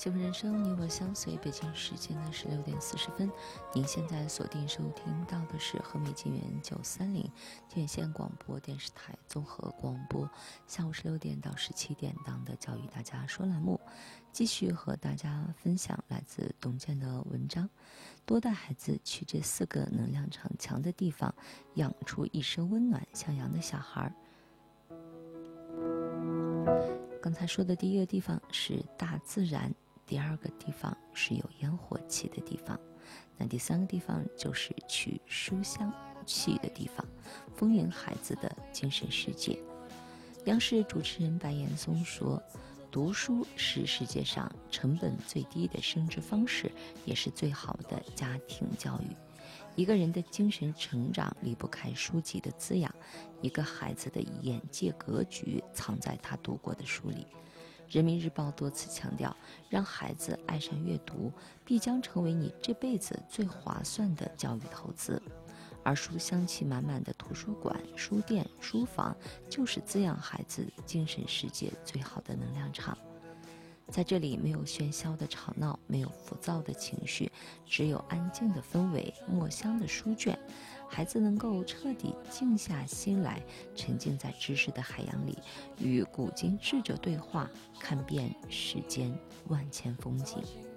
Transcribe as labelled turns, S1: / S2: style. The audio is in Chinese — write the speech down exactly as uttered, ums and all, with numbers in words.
S1: 幸福人生，你我相随。北京时间的十六点四十分，您现在锁定收听到的是和美金源九三零建县广播电视台综合广播，下午十六点到十七点档的教育大家说栏目，继续和大家分享来自董健的文章。多带孩子去这四个能量场强的地方，养出一生温暖向阳的小孩。刚才说的第一个地方是大自然，第二个地方是有烟火气的地方，那第三个地方就是去书香气的地方，丰盈孩子的精神世界。央视主持人白岩松说，读书是世界上成本最低的升值方式，也是最好的家庭教育。一个人的精神成长离不开书籍的滋养，一个孩子的眼界格局藏在他读过的书里。人民日报多次强调，让孩子爱上阅读，必将成为你这辈子最划算的教育投资。而书香气满满的图书馆、书店、书房，就是滋养孩子精神世界最好的能量场。在这里，没有喧嚣的吵闹，没有浮躁的情绪，只有安静的氛围，墨香的书卷。孩子能够彻底静下心来，沉浸在知识的海洋里，与古今智者对话，看遍世间万千风景。